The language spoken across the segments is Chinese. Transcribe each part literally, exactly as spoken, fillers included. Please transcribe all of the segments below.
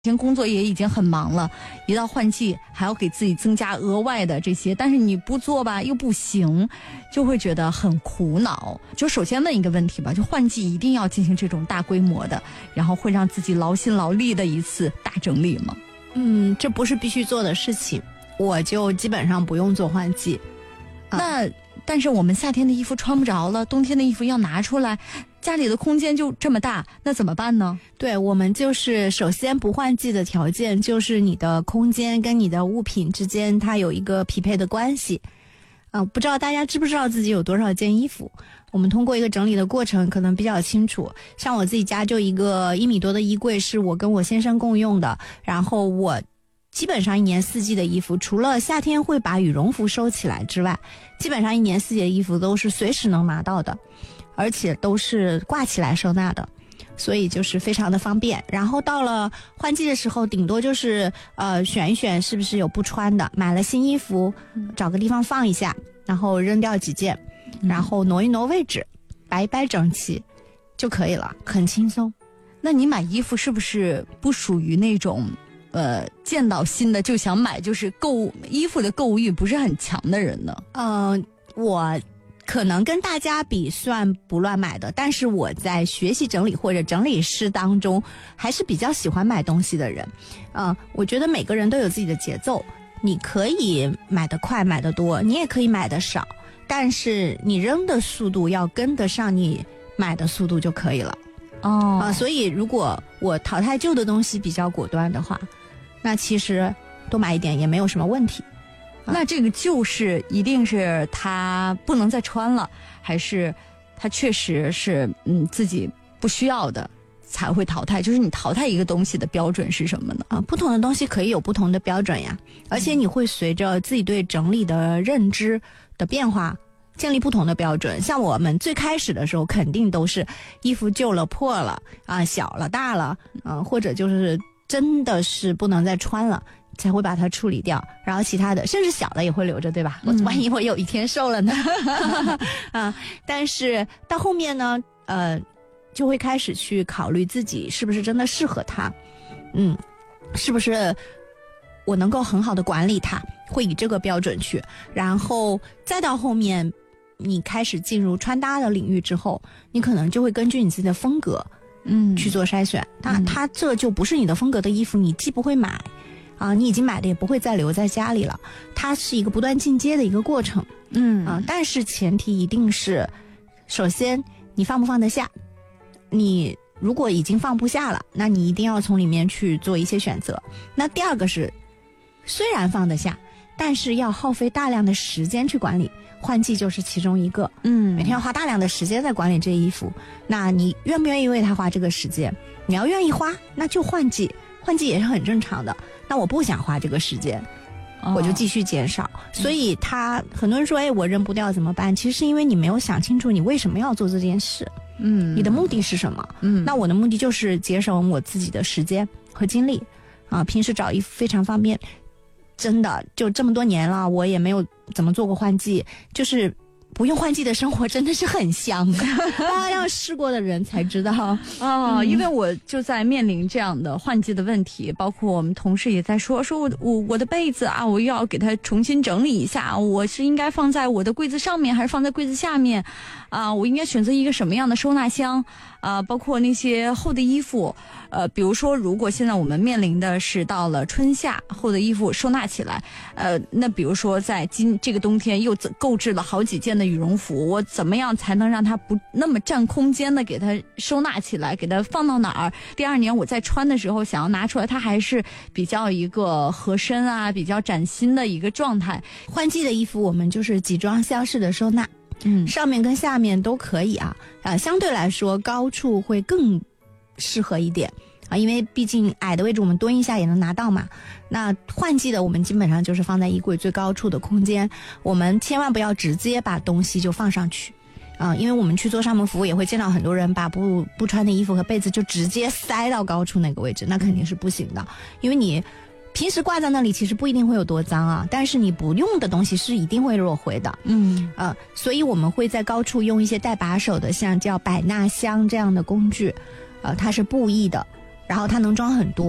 前工作也已经很忙了，一到换季还要给自己增加额外的这些，但是你不做吧又不行，就会觉得很苦恼。就首先问一个问题吧，就换季一定要进行这种大规模的，然后会让自己劳心劳力的一次大整理吗？ 嗯，这不是必须做的事情，我就基本上不用做换季。 啊、那但是我们夏天的衣服穿不着了，冬天的衣服要拿出来，家里的空间就这么大，那怎么办呢？ 对，我们就是首先不换季的条件就是你的空间跟你的物品之间它有一个匹配的关系。呃，不知道大家知不知道自己有多少件衣服？我们通过一个整理的过程可能比较清楚。像我自己家就一个一米多的衣柜是我跟我先生共用的，然后我基本上一年四季的衣服，除了夏天会把羽绒服收起来之外，基本上一年四季的衣服都是随时能拿到的，而且都是挂起来收纳的，所以就是非常的方便。然后到了换季的时候，顶多就是呃选一选是不是有不穿的，买了新衣服找个地方放一下，然后扔掉几件，然后挪一挪位置，摆一摆整齐就可以了，很轻松。 那你买衣服是不是不属于那种呃，见到新的就想买，就是购物衣服的购物欲不是很强的人呢？ 呃，我可能跟大家比算不乱买的，但是我在学习整理或者整理师当中还是比较喜欢买东西的人。呃，我觉得每个人都有自己的节奏，你可以买得快买得多，你也可以买得少，但是你扔的速度要跟得上你买的速度就可以了。 哦， 啊、呃，所以如果我淘汰旧的东西比较果断的话，那其实多买一点也没有什么问题。 啊、那这个旧是一定是它不能再穿了，还是它确实是嗯自己不需要的才会淘汰？就是你淘汰一个东西的标准是什么呢？ 啊，不同的东西可以有不同的标准呀，而且你会随着自己对整理的认知的变化建立不同的标准。像我们最开始的时候肯定都是衣服旧了破了啊，小了大了啊，或者就是真的是不能再穿了才会把它处理掉，然后其他的甚至小的也会留着，对吧？我万一我有一天瘦了呢？啊，但是到后面呢呃就会开始去考虑自己是不是真的适合它，嗯，是不是我能够很好的管理它，会以这个标准去。然后再到后面你开始进入穿搭的领域之后，你可能就会根据你自己的风格嗯去做筛选。它它这就不是你的风格的衣服，你既不会买啊，你已经买的也不会再留在家里了，它是一个不断进阶的一个过程。嗯啊，但是前提一定是首先你放不放得下，你如果已经放不下了，那你一定要从里面去做一些选择。那第二个是虽然放得下，但是要耗费大量的时间去管理，换季就是其中一个。嗯，每天要花大量的时间在管理这衣服，那你愿不愿意为它花这个时间？你要愿意花，那就换季，换季也是很正常的。那我不想花这个时间，哦、我就继续减少。所以他很多人说，哎，我扔不掉怎么办？其实是因为你没有想清楚你为什么要做这件事。嗯，你的目的是什么？嗯，那我的目的就是节省我自己的时间和精力啊，平时找衣服非常方便。真的就这么多年了，我也没有怎么做过换季，就是不用换季的生活真的是很香啊！要试过的人才知道啊、 嗯，因为我就在面临这样的换季的问题，包括我们同事也在说，说我我我的被子啊，我又要给它重新整理一下，我是应该放在我的柜子上面，还是放在柜子下面？啊，我应该选择一个什么样的收纳箱？啊，包括那些厚的衣服，呃，比如说，如果现在我们面临的是到了春夏，厚的衣服收纳起来，呃，那比如说在今这个冬天又购置了好几件的羽绒服，我怎么样才能让它不那么占空间的给它收纳起来，给它放到哪儿？第二年我在穿的时候想要拿出来，它还是比较一个合身啊，比较崭新的一个状态。 换季的衣服我们就是集装箱式的收纳。嗯，上面跟下面都可以啊，啊，相对来说高处会更适合一点啊，因为毕竟矮的位置我们蹲一下也能拿到嘛。那换季的我们基本上就是放在衣柜最高处的空间，我们千万不要直接把东西就放上去啊，因为我们去做上门服务也会见到很多人把不不穿的衣服和被子就直接塞到高处那个位置，那肯定是不行的，因为你平时挂在那里其实不一定会有多脏啊，但是你不用的东西是一定会落灰的。嗯，呃，所以我们会在高处用一些带把手的，像叫百纳箱这样的工具，呃，它是布艺的，然后它能装很多。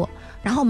然后